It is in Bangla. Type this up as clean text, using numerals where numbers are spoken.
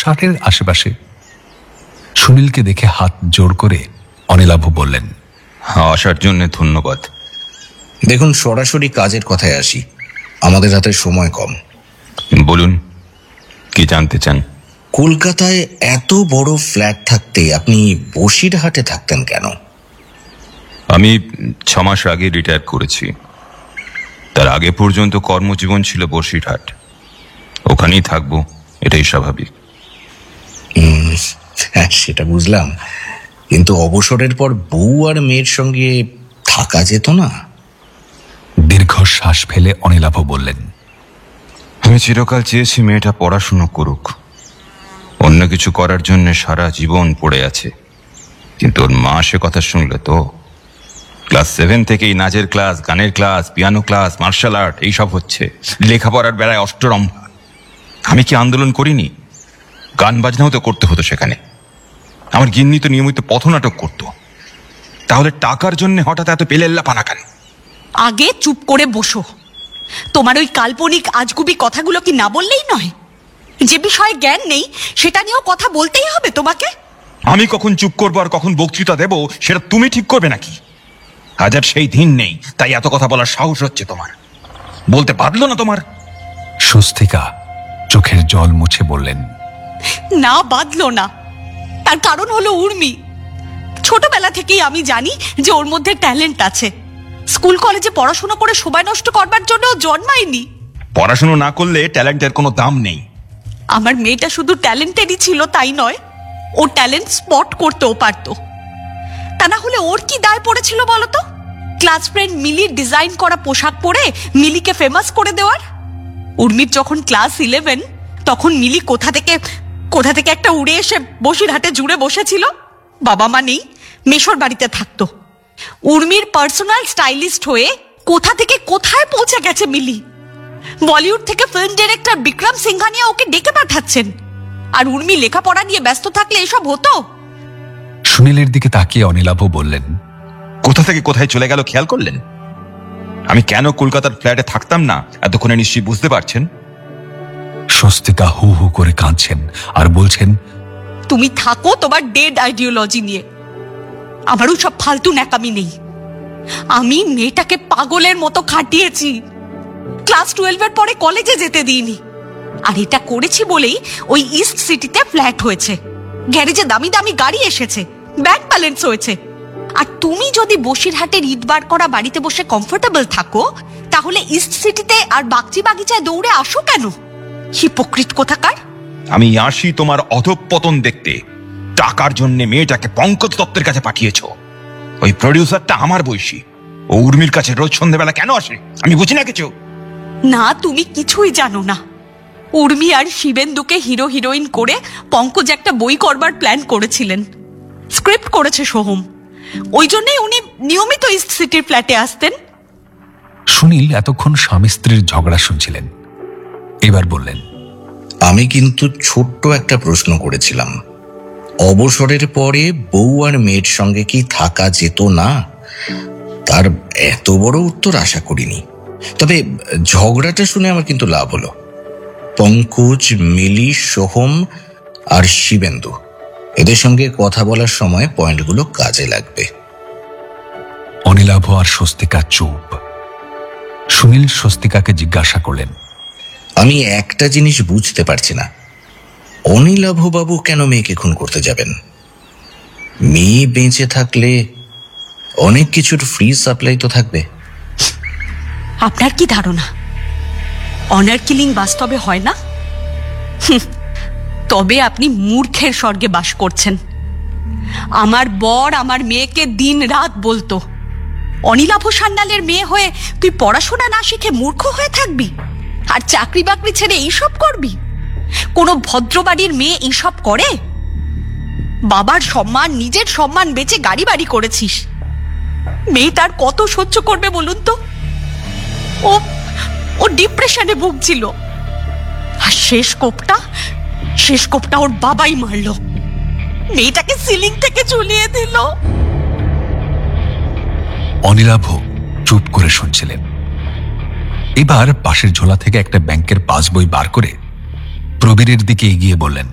60-এর আশেপাশে। সুনীলকে দেখে হাত জোর করে অনিলাভ বললেন, আসার জন্য ধন্যবাদ। দেখুন, সরাসরি কাজের কথায় আসি, আমাদের হাতে সময় কম। বলুন, কি জানতে চান? কলকাতায় এত বড় ফ্ল্যাট থাকতে আপনি বসিরহাটে থাকতেন কেন? আমি 6 মাস আগে রিটায়ার করেছি। তার আগে পর্যন্ত কর্মজীবন ছিল বসিরহাট। ওখানেই থাকবো, এটাই স্বাভাবিক। হ্যাঁ, সেটা বুঝলাম, কিন্তু অবসরের পর বউ আর মেয়ের সঙ্গে থাকা যেত না? দীর্ঘশ্বাস ফেলে অনিলাভ বললেন, আমি চিরকাল চেয়েছি মেয়েটা পড়াশুনো করুক। অন্য কিছু করার জন্য সারা জীবন পড়ে আছে। কিন্তু ওর মা সে কথা শুনলে তো। ক্লাস 7 থেকেই নাচের ক্লাস, গানের class, piano class, martial art এইসব হচ্ছে। লেখাপড়ার বেলায় অষ্টরম্ভা। আমি কি আন্দোলন করিনি? গান বাজনাও তো করতে হতো সেখানে। আমার গিন্নি তো নিয়মিত পথনাটক করত। তাহলে টাকার জন্য হঠাৎ এত পেলেল্লা পানা কেন? আগে চুপ করে বসো। তোমার ওই কাল্পনিক আজগুবি কথাগুলো কি না বললেই নয়? যে বিষয়ে জ্ঞান নেই সেটা নিয়েও কথা বলতেই হবে তোমাকে? আমি কখন চুপ করবো আর কখন বক্তৃতা দেব সেটা তুমি ঠিক করবে নাকি? আজ আর সেই দিন নেই, তাই এত কথা বলার সাহস হচ্ছে তোমার। বলতে বাধলো না তোমার? স্বস্তিকা চোখের জল মুছে বললেন, না, বাঁধলো না। তার কারণ হলো উর্মি। ছোটবেলা থেকেই আমি জানি যে ওর মধ্যে ট্যালেন্ট আছে। স্কুল কলেজে পড়াশোনা করে সময় নষ্ট করবার জন্য ও জন্মায়নি। পড়াশোনা না করলে ট্যালেন্টের কোনো দাম নেই। আমার মেয়েটা শুধু ট্যালেন্টেডই ছিল তাই নয়, ও ট্যালেন্ট স্পট করতেও পারতো। তা না হলে ওর কি দায় পড়েছিল বলতো? ক্লাস ফ্রেন্ড মিলির ডিজাইন করা পোশাক পরে মিলিকে ফেমাস করে দেওয়ার। উর্মির যখন ক্লাস 11, তখন মিলি কোথা থেকে একটা উড়ে এসে বসিরহাটে জুড়ে বসেছিল। বাবা মা নেই, মেশর বাড়িতে থাকতো। উর্মির পার্সোনাল স্টাইলিস্ট হয়ে কোথা থেকে কোথায় পৌঁছে গেছে মিলি। বলিউড থেকে ফিল্ম ডিরেক্টর বিক্রম সিংহানিয়া ওকে ডেকে পাঠাচ্ছেন। আর উর্মি লেখাপড়া নিয়ে ব্যস্ত থাকলে এসব হতো? সুনীলের দিকে তাকিয়ে অনিলাভ বললেন, কোথা থেকে কোথায় চলে গেল খেয়াল করলেন? আমি কেন কলকাতার ফ্ল্যাটে থাকতাম না এতক্ষণে নিশ্চয়ই বুঝতে পারছেন। স্বস্তিকা হু হু করে কাঁদছেন আর বলছেন, তুমি থাকো তোমার ডেড আইডিওলজি নিয়ে। আমারও সব ফালতু ন্যাকামি নেই। আমি মেয়েটাকে পাগলের মতো খাটিয়েছি। ক্লাস 12-এর পরে কলেজে যেতে দিইনি। আর এটা করেছি বলেই ওই ইস্ট সিটিতে ফ্ল্যাট হয়েছে, গ্যারেজে দামি দামি গাড়ি এসেছে, ব্যাংক ব্যালেন্স হয়েছে। আর তুমি যদি বসিরহাটের ইট বার করা বাড়িতে বসে কমফোর্টেবল থাকো, তাহলে ইস্ট সিটিতে আর বাগচি বাগিচায় দৌড়ে আসো কেন? হিপোক্রিট কোথাকার। আমি আসি তোমার অধঃপতন দেখতে। টাকার জন্য মেয়েটাকে পঙ্কজ দত্তের কাছে পাঠিয়েছ। ওই প্রডিউসারটা আমার বয়সী। ও উর্মির কাছে রোজ সন্ধ্যাবেলা কেন আসে আমি বুঝি না কিছু। না, তুমি কিছুই জানো না। উর্মি আর শিবেন্দুকে হিরো হিরোইন করে পঙ্কজ একটা বই করবার প্ল্যান করেছিলেন। স্ক্রিপ্ট করেছে সোহম। ওই জন্যই উনি নিয়মিত ইস্ট সিটির ফ্ল্যাটে আসতেন। সুনীল এতক্ষণ স্বামী স্ত্রীর ঝগড়া শুনছিলেন। এবার বললেন, আমি কিন্তু ছোট্ট একটা প্রশ্ন করেছিলাম, অবসরের পরে বউ আর মেয়ের সঙ্গে কি থাকা যেত না? তার এত বড় উত্তর আশা করিনি। তবে ঝগড়াটা শুনে আমার কিন্তু লাভ হলো। পঙ্কজ, মিলি, সোহম আর শিবেন্দু, এদের সঙ্গে কথা বলার সময় পয়েন্টগুলো কাজে লাগবে। অনিলাভ আর স্বস্তিকা চুপ। সুনীল স্বস্তিকাকে জিজ্ঞাসা করলেন, আমি একটা জিনিস বুঝতে পারছি না, অনিলাভ বাবু কেন মেয়েকে খুন করতে যাবেন? মেয়ে বেঁচে থাকলে অনেক কিছুর ফ্রি সাপ্লাই তো থাকবে। আপনার কি ধারণা অনার কিলিং বাস্তবে হয় না? তবে আপনি মূর্খের স্বর্গে বাস করছেন। আমার বর আমার মেয়েকে দিন রাত বলতো, অনিলাভ সান্যালের মেয়ে হয়ে তুই পড়াশোনা না শিখে মূর্খ হয়ে থাকবি আর চাকরি বাকরি ছেড়ে এইসব করবি? কোনো ভদ্রবাড়ির মেয়ে এইসব করে? বাবার সম্মান, নিজের সম্মান বেচে গাড়ি বাড়ি করেছিস। মেয়েটার কত সহ্য করবে বলুন তো? ও ডিপ্রেশনে ভুগছিল। আর শেষ কোপটা ওর বাবাই মারলো। মেয়েটাকে সিলিং থেকে ঝুলিয়ে দিল। অনিলাভ চুপ করে শুনছিলেন। এবার পাশের ঝোলা থেকে একটা ব্যাংকের পাসবই বার করে প্রবীরের দিকে এগিয়ে বললেন,